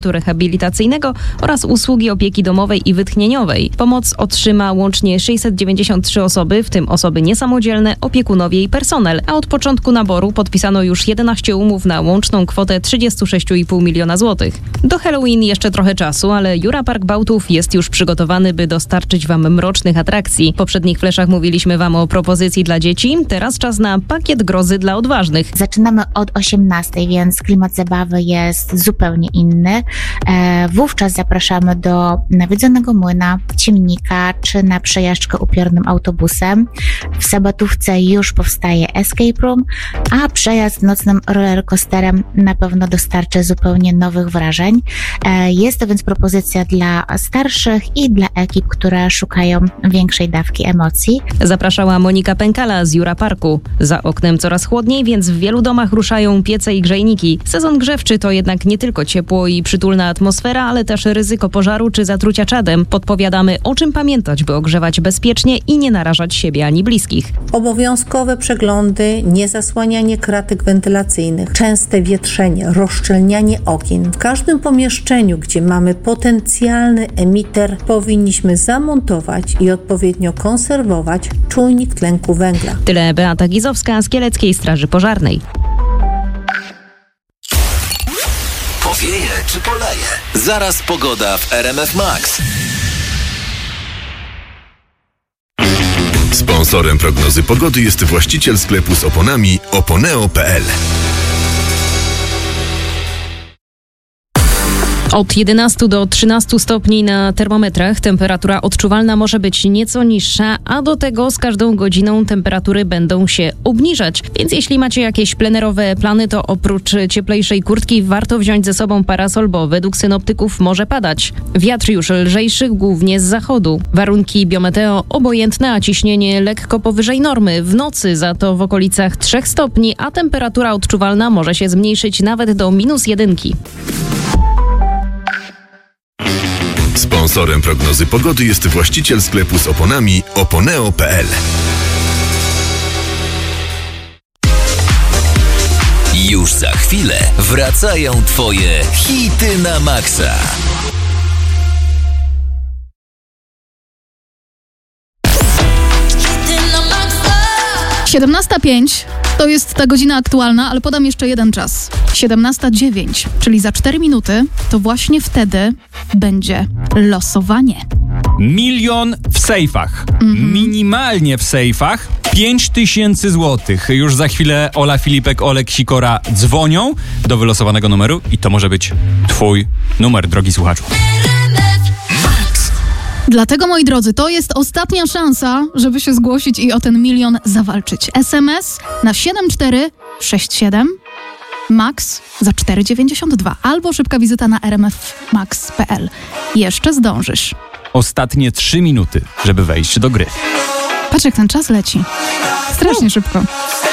rehabilitacyjnego oraz usługi opieki domowej i wytchnieniowej. Pomoc otrzyma łącznie 693 osoby, w tym osoby niesamodzielne, opiekunowie i personel, a od początku naboru podpisano już 11 umów na łączną kwotę 36,5 miliona złotych. Do Halloween jeszcze trochę czasu, ale Jura Park Bałtów jest już przygotowany, by dostarczyć Wam mrocznych atrakcji. W poprzednich fleszach mówiliśmy Wam o propozycji dla dzieci, teraz czas na pakiet grozy dla odważnych. Zaczynamy od 18, więc klimat zabawy jest zupełnie inny. Wówczas zapraszamy do nawiedzonego młyna, ciemnika czy na przejażdżkę upiornym autobusem. W Sabatówce już powstaje escape room, a przejazd nocnym rollercoasterem na pewno dostarczy zupełnie nowych wrażeń. Jest to więc propozycja dla starszych i dla ekip, które szukają większej dawki emocji. Zapraszała Monika Pękala z Jura Parku. Za oknem coraz chłodniej, więc w wielu domach ruszają piece i grzejniki. Sezon grzewczy to jednak nie tylko ciepło i przytulna atmosfera, ale też ryzyko pożaru czy zatrucia czadem. Podpowiadamy, o czym pamiętać, by ogrzewać bezpiecznie i nie narażać siebie ani bliskich. Obowiązkowe przeglądy, niezasłanianie kratek wentylacyjnych, częste wietrzenie, rozszczelnianie okien. W każdym pomieszczeniu, gdzie mamy potencjalny emiter, powinniśmy zamontować i odpowiednio konserwować czujnik tlenku węgla. Tyle Beata Gizowska z Kieleckiej Straży Pożarnej. Powieje czy poleje? Zaraz pogoda w RMF Max. Sponsorem prognozy pogody jest właściciel sklepu z oponami oponeo.pl. Od 11 do 13 stopni na termometrach temperatura odczuwalna może być nieco niższa, a do tego z każdą godziną temperatury będą się obniżać. Więc jeśli macie jakieś plenerowe plany, to oprócz cieplejszej kurtki warto wziąć ze sobą parasol, bo według synoptyków może padać. Wiatr już lżejszy, głównie z zachodu. Warunki biometeo obojętne, a ciśnienie lekko powyżej normy. W nocy za to w okolicach 3 stopni, a temperatura odczuwalna może się zmniejszyć nawet do -1. Sponsorem prognozy pogody jest właściciel sklepu z oponami oponeo.pl. Już za chwilę wracają Twoje hity na maksa. 17:05 to jest ta godzina aktualna, ale podam jeszcze jeden czas. 17:09, czyli za 4 minuty, to właśnie wtedy będzie losowanie. 1 000 000 w sejfach. Minimalnie w sejfach 5000 złotych. Już za chwilę Ola Filipek, Olek Sikora dzwonią do wylosowanego numeru i to może być Twój numer, drogi słuchaczu. Dlatego, moi drodzy, to jest ostatnia szansa, żeby się zgłosić i o ten 1 000 000 zawalczyć. SMS na 7467 Max za 4,92 albo szybka wizyta na rmfmax.pl. Jeszcze zdążysz. Ostatnie 3 minuty, żeby wejść do gry. Patrz, jak ten czas leci. Strasznie szybko.